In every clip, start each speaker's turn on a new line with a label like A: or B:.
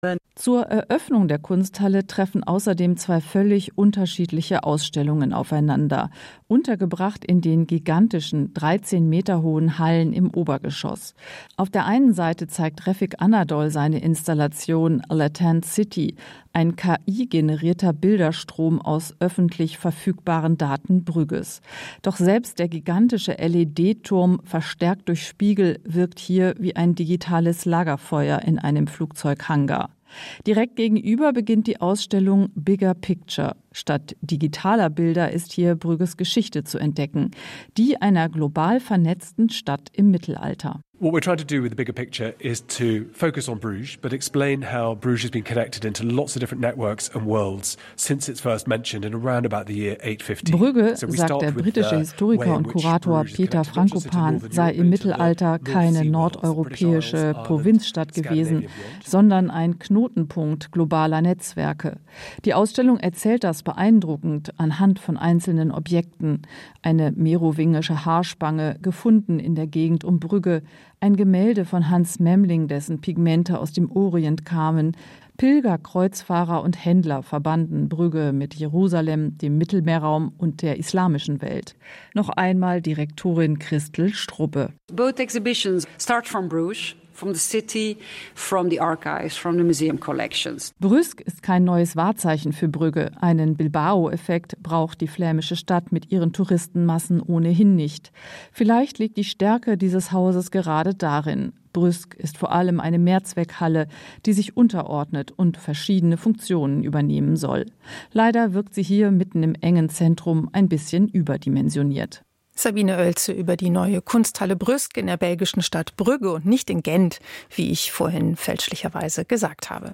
A: Zur Eröffnung der Kunsthalle treffen außerdem zwei völlig unterschiedliche Ausstellungen aufeinander, untergebracht in den gigantischen 13 Meter hohen Hallen im Obergeschoss. Auf der einen Seite zeigt Refik Anadol seine Installation Latent City, ein KI-generierter Bilderstrom aus öffentlich verfügbaren Daten Brügges. Doch selbst der gigantische LED-Turm, verstärkt durch Spiegel, wirkt hier wie ein digitales Lagerfeuer in einem Flugzeughangar. Direkt gegenüber beginnt die Ausstellung Bigger Picture. Statt digitaler Bilder ist hier Brügges Geschichte zu entdecken, die einer global vernetzten Stadt im Mittelalter.
B: What we're trying to do with the bigger picture is to focus on Bruges, but explain how Bruges has been connected into lots of different networks and worlds since it's first mentioned in around about the year 850.
A: Brügge, sagt der britische Historiker und Kurator Peter Frankopan, sei im Mittelalter keine nordeuropäische Provinzstadt gewesen, sondern ein Knotenpunkt globaler Netzwerke. Die Ausstellung erzählt das beeindruckend anhand von einzelnen Objekten. Eine merowingische Haarspange, gefunden in der Gegend um Brügge, ein Gemälde von Hans Memling, dessen Pigmente aus dem Orient kamen. Pilger, Kreuzfahrer und Händler verbanden Brügge mit Jerusalem, dem Mittelmeerraum und der islamischen Welt. Noch einmal Direktorin Christel Strubbe.
C: Both exhibitions start from Bruges. From the city, from the archives, from the museum collections.
A: Bruges ist kein neues Wahrzeichen für Brügge. Einen Bilbao-Effekt braucht die flämische Stadt mit ihren Touristenmassen ohnehin nicht. Vielleicht liegt die Stärke dieses Hauses gerade darin. Bruges ist vor allem eine Mehrzweckhalle, die sich unterordnet und verschiedene Funktionen übernehmen soll. Leider wirkt sie hier mitten im engen Zentrum ein bisschen überdimensioniert.
D: Sabine Oelze über die neue Kunsthalle Brüsk in der belgischen Stadt Brügge und nicht in Gent, wie ich vorhin fälschlicherweise gesagt habe.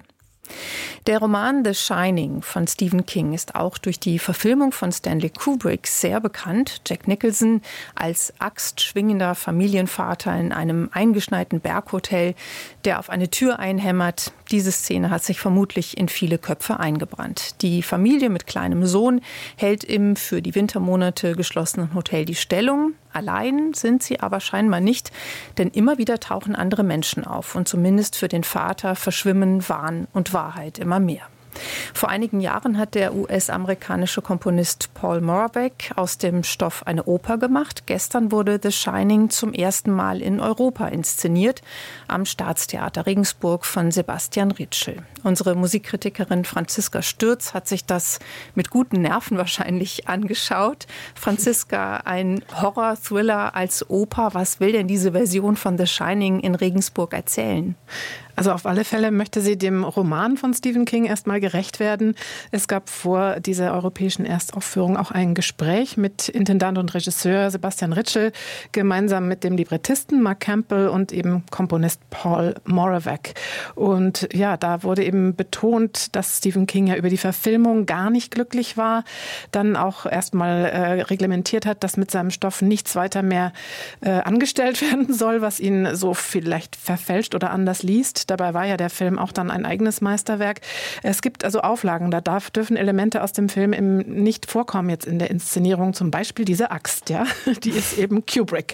D: Der Roman The Shining von Stephen King ist auch durch die Verfilmung von Stanley Kubrick sehr bekannt. Jack Nicholson als axtschwingender Familienvater in einem eingeschneiten Berghotel, der auf eine Tür einhämmert. Diese Szene hat sich vermutlich in viele Köpfe eingebrannt. Die Familie mit kleinem Sohn hält im für die Wintermonate geschlossenen Hotel die Stellung. Allein sind sie aber scheinbar nicht, denn immer wieder tauchen andere Menschen auf und zumindest für den Vater verschwimmen Wahn und Wahrheit immer mehr. Vor einigen Jahren hat der US-amerikanische Komponist Paul Moravec aus dem Stoff eine Oper gemacht. Gestern wurde The Shining zum ersten Mal in Europa inszeniert, am Staatstheater Regensburg von Sebastian Ritschl. Unsere Musikkritikerin Franziska Stürz hat sich das mit guten Nerven wahrscheinlich angeschaut. Franziska, ein Horror-Thriller als Oper. Was will denn diese Version von The Shining in Regensburg erzählen?
E: Also auf alle Fälle möchte sie dem Roman von Stephen King erstmal gerecht werden. Es gab vor dieser europäischen Erstaufführung auch ein Gespräch mit Intendant und Regisseur Sebastian Ritschl, gemeinsam mit dem Librettisten Mark Campbell und eben Komponist Paul Moravec. Und ja, da wurde eben betont, dass Stephen King ja über die Verfilmung gar nicht glücklich war, dann auch erstmal reglementiert hat, dass mit seinem Stoff nichts weiter mehr angestellt werden soll, was ihn so vielleicht verfälscht oder anders liest. Dabei war ja der Film auch dann ein eigenes Meisterwerk. Es gibt also Auflagen, da dürfen Elemente aus dem Film eben nicht vorkommen jetzt in der Inszenierung. Zum Beispiel diese Axt, ja, die ist eben Kubrick.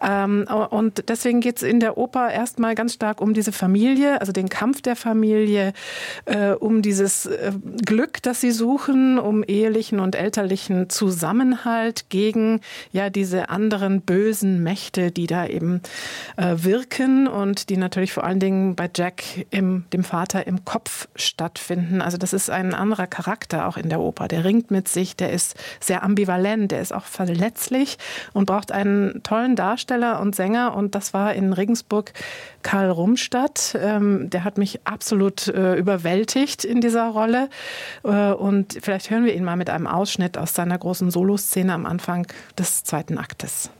E: Und deswegen geht es in der Oper erstmal ganz stark um diese Familie, also den Kampf der Familie, um dieses Glück, das sie suchen, um ehelichen und elterlichen Zusammenhalt gegen ja diese anderen bösen Mächte, die da eben wirken und die natürlich vor allen Dingen bei Jack, dem Vater, im Kopf stattfinden. Also das ist ein anderer Charakter auch in der Oper. Der ringt mit sich, der ist sehr ambivalent, der ist auch verletzlich und braucht einen tollen Darsteller und Sänger. Und das war in Regensburg Karl Rumstadt. Der hat mich absolut überwältigt in dieser Rolle. Und vielleicht hören wir ihn mal mit einem Ausschnitt aus seiner großen Soloszene am Anfang des zweiten Aktes.